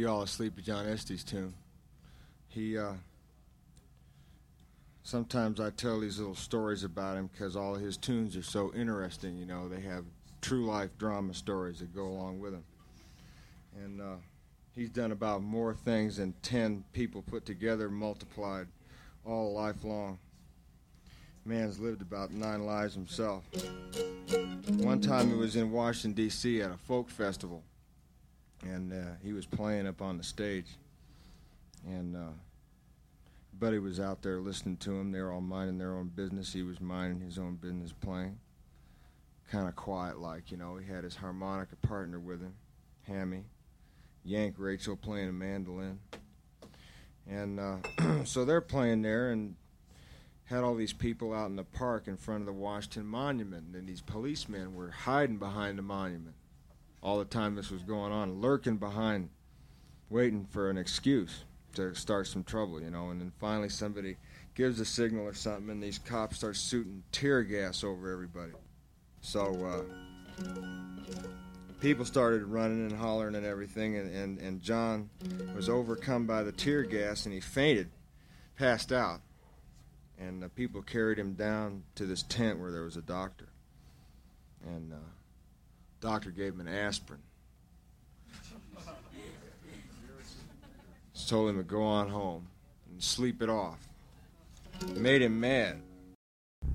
all a Sleepy John Estes tune. He, sometimes I tell these little stories about him because all of his tunes are so interesting, you know. They have true life drama stories that go along with them. And he's done about more things than 10 people put together, multiplied all life long. Man's lived about 9 lives himself. One time he was in Washington, D.C. at a folk festival, and he was playing up on the stage. And Buddy was out there listening to him. They were all minding their own business. He was minding his own business playing. Kind of quiet-like, you know. He had his harmonica partner with him, Hammy. Yank Rachel playing a mandolin. And so they're playing there and had all these people out in the park in front of the Washington Monument, and these policemen were hiding behind the monument all the time this was going on, lurking behind, waiting for an excuse to start some trouble, you know. And then finally somebody gives a signal or something, and these cops start shooting tear gas over everybody. So people started running and hollering and everything, and John was overcome by the tear gas, and he fainted, passed out. And people carried him down to this tent where there was a doctor. And the doctor gave him an aspirin. Just told him to go on home and sleep it off. It made him mad.